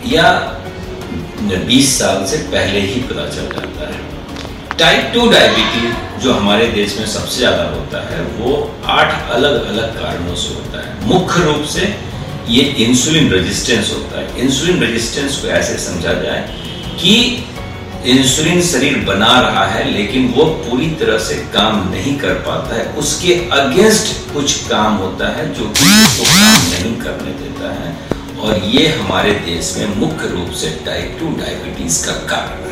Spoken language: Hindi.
या 20 साल से पहले ही पता चल जाता है। टाइप 2 डायबिटीज जो हमारे देश में सबसे ज़्यादा होता है वो 8 अलग अलग कारणों से होता है। मुख्य रूप से ये इंसुलिन रेजिस्टेंस होता है। इंसुलिन रेजिस्टेंस को ऐसे समझा जाए कि इंसुलिन शरीर बना रहा है लेकिन वो पूरी तरह से काम नहीं कर पाता है, उसके अगेंस्ट कुछ काम होता है जो कि उसको काम नहीं करने देता है, और ये हमारे देश में मुख्य रूप से टाइप 2 डायबिटीज का कारण है।